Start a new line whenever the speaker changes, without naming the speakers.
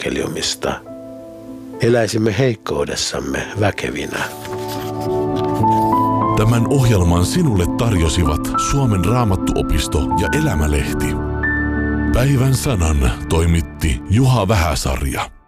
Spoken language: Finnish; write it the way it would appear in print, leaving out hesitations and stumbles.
evankeliumista. Eläisimme heikkoudessamme väkevinä.
Tämän ohjelman sinulle tarjosivat Suomen Raamattuopisto ja Elämälehti. Päivän sanan toimitti Juha Vähäsarja.